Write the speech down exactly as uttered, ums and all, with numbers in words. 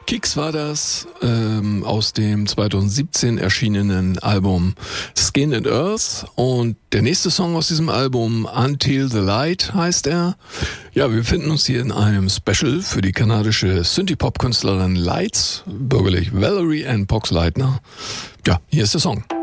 Kicks war das ähm, aus dem zweitausendsiebzehn erschienenen Album Skin and Earth, und der nächste Song aus diesem Album, Until the Light, heißt er. Ja, wir befinden uns hier in einem Special für die kanadische Synthie-Pop-Künstlerin Lights, bürgerlich Valerie Ann Pox-Leitner. Ja, hier ist der Song.